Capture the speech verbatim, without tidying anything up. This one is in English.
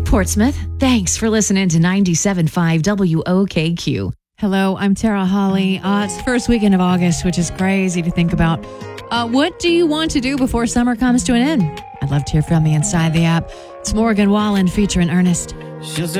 Portsmouth. Thanks for listening to ninety-seven point five W O K Q. Hello, I'm Tara Holly. Uh, it's the first weekend of August, which is crazy to think about. Uh, what do you want to do before summer comes to an end? I'd love to hear from you inside the app. It's Morgan Wallen featuring Ernest.